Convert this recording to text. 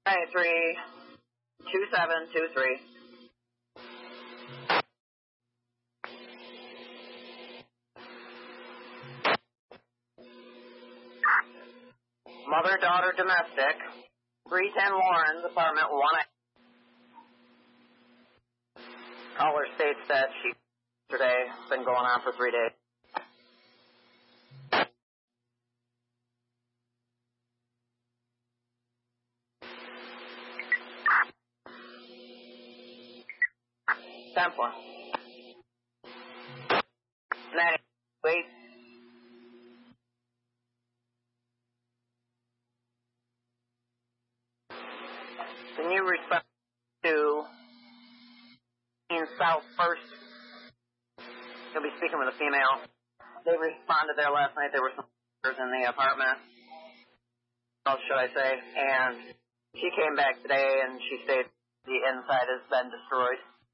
983-2723. Mother-daughter domestic, 310 Lawrence, apartment 1A. Caller states that she yesterday, it's been going on for 3 days. Templin. Natty, wait. Can you respond to South First? You'll be speaking with a female. They responded there last night. There were some in the apartment. What else should I say? And she came back today and she stated the inside has been destroyed.